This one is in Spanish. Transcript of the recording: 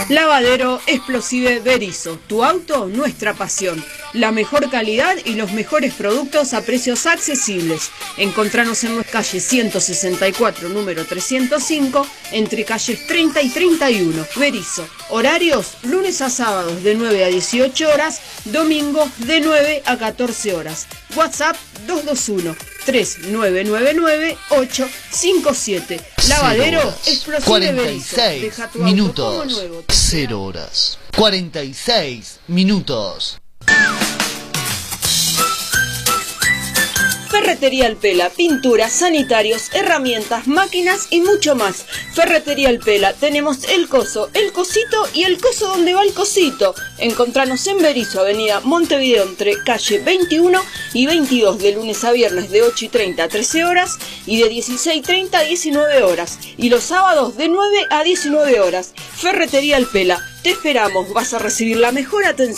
Lavadero Explosive Berisso, tu auto, nuestra pasión. La mejor calidad y los mejores productos a precios accesibles. Encontranos en nuestra calle 164, número 305, entre calles 30 y 31. Berisso. Horarios, lunes a sábados de 9 a 18 horas, domingos de 9 a 14 horas. WhatsApp 221-3999-857. Lavadero Explosive Berisso. 46 minutos. 0 horas. 46 minutos. Ferretería El Pela, pinturas, sanitarios, herramientas, máquinas y mucho más. Ferretería El Pela, tenemos el coso, el cosito y el coso donde va el cosito. Encontranos en Berisso, avenida Montevideo, entre calle 21 y 22, de lunes a viernes de 8 y 30 a 13 horas y de 16:30 a 19 horas. Y los sábados de 9 a 19 horas. Ferretería El Pela, te esperamos, vas a recibir la mejor atención.